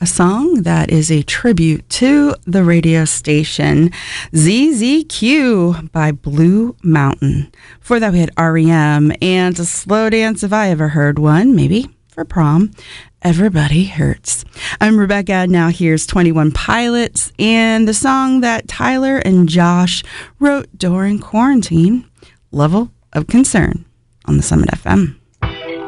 a song that is a tribute to the radio station ZZQ by Blue Mountain. Before that, we had REM and a slow dance, if I ever heard one, maybe for prom. Everybody Hurts. I'm Rebecca. Now here's 21 Pilots and the song that Tyler and Josh wrote during quarantine, Level of Concern, on the Summit FM.